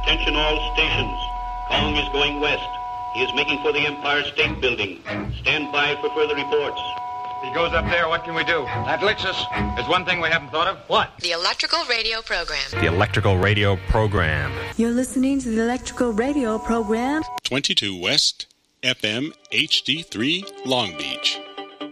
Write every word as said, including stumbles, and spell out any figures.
Attention all stations. Kong is going west. He is making for the Empire State Building. Stand by for further reports. He goes up there, what can we do? That licks us. There's one thing we haven't thought of. What? The Electrical Radio Program. The Electrical Radio Program. You're listening to the Electrical Radio Program. twenty-two West, F M H D three, Long Beach.